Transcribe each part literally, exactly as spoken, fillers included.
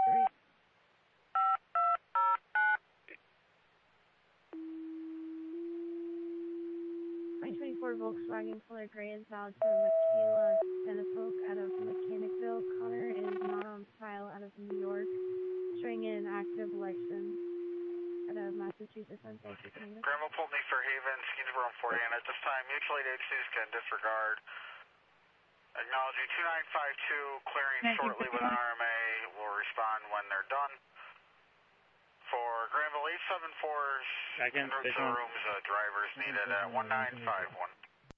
three. nine twenty-four Volkswagen Color Gray is valid for Michaela Benefolk out of Mechanicville. Connor is not on file out of New York, showing an active license out of Massachusetts on safety. Granville pulled me for Haven, Skinsboro forty, and at this time, mutual aid agencies can disregard. Acknowledging two nine five two, clearing shortly with an R M A, will respond when they're done. For Granville eight seven fours, en route to the rooms, uh, drivers needed at one nine five one.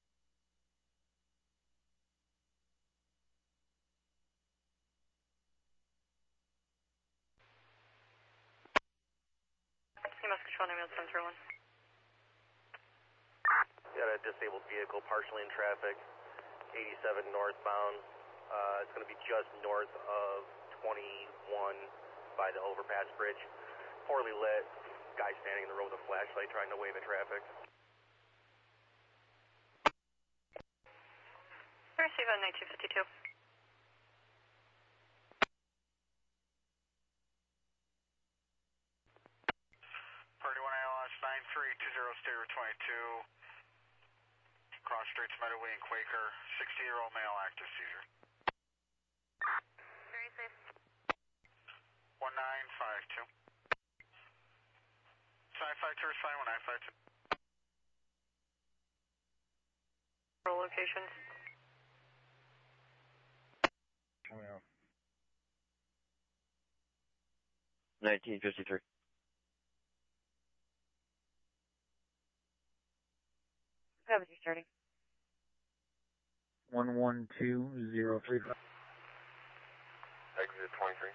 C M S control name seven three one. Got a disabled vehicle partially in traffic, eighty-seven northbound. Uh, it's going to be just north of twenty-one by the overpass bridge. Poorly lit, guy standing in the road with a flashlight trying to wave at traffic. Receive on nineteen fifty-two. Party one A L S nine three two zero stereo twenty-two. Cross streets Meadoway and Quaker, sixty year old male active seizure. Very safe. one nine five two. nine five two, respond one nine five two. Roll locations. Coming out. nineteen fifty-three. Seven, you're starting. One one two zero three five. Exit twenty-three.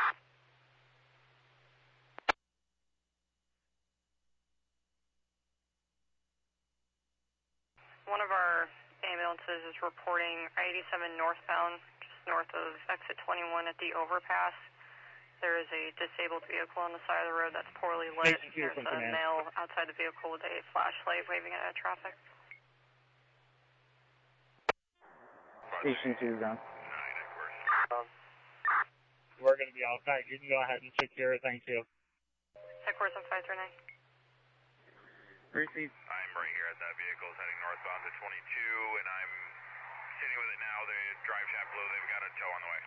One of our ambulances is reporting I eighty-seven northbound, just north of exit twenty-one at the overpass. There is a disabled vehicle on the side of the road that's poorly lit. There's a male outside the vehicle with a flashlight waving at traffic. Station two is on. Um, We're going to be outside. You can go ahead and secure it. Thank you. Headquarters on five three nine. Receive. I'm right here at that vehicle, it's heading northbound to twenty-two, and I'm sitting with it now. The drive shaft blue, they've got a tow on the way.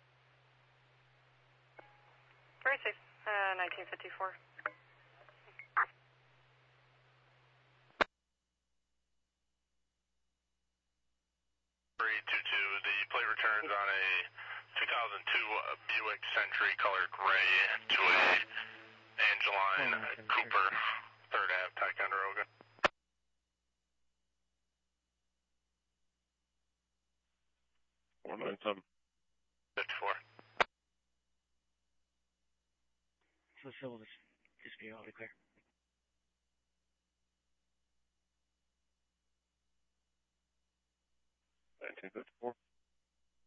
Very safe. Uh, nineteen fifty-four. three two two, the plate returns on a two thousand two Buick Century color gray to a Angeline oh, Cooper, third Ave, Ticonderoga. one nine seven. fifty-four. So civil just, just be all clear. nineteen fifty-four.